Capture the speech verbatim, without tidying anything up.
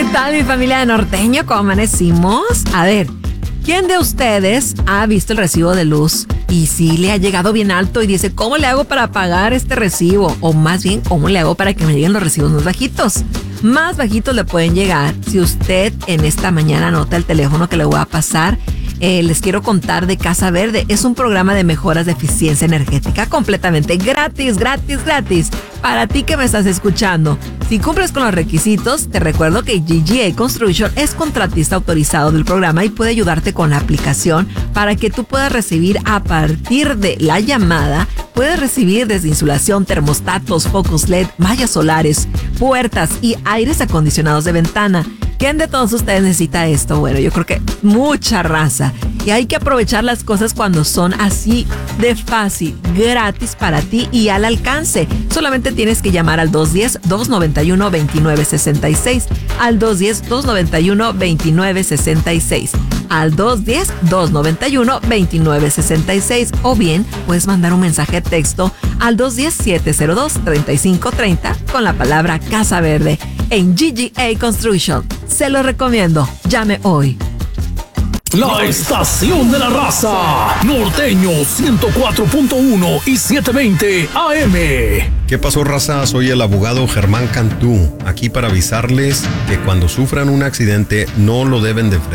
tal, mi familia de norteño? ¿Cómo amanecimos? A ver, ¿quién de ustedes ha visto el recibo de luz y sí le ha llegado bien alto y dice, ¿cómo le hago para pagar este recibo? O más bien, ¿cómo le hago para que me lleguen los recibos más bajitos? Más bajitos le pueden llegar si usted en esta mañana anota el teléfono que le voy a pasar. Eh, les quiero contar de Casa Verde. Es un programa de mejoras de eficiencia energética completamente gratis, gratis, gratis. Para ti que me estás escuchando, si cumples con los requisitos, te recuerdo que G G A Construction es contratista autorizado del programa y puede ayudarte con la aplicación para que tú puedas recibir a partir de la llamada. Puedes recibir desde insulación, termostatos, focos L E D, mallas solares, puertas y aires acondicionados de ventana. ¿Quién de todos ustedes necesita esto? Bueno, yo creo que mucha raza. Y hay que aprovechar las cosas cuando son así de fácil, gratis para ti y al alcance. Solamente tienes que llamar al dos uno cero, dos nueve uno, dos nueve seis seis, al dos uno cero, dos nueve uno, dos nueve seis seis, al dos uno cero, dos nueve uno, dos nueve seis seis, o bien puedes mandar un mensaje de texto al dos uno cero, siete cero dos, tres cinco tres cero con la palabra Casa Verde en G G A Construction. Se lo recomiendo. Llame hoy. La estación de la raza, Norteño ciento cuatro punto uno y setecientos veinte A M. ¿Qué pasó, raza? Soy el abogado Germán Cantú, aquí para avisarles que cuando sufran un accidente no lo deben de frenar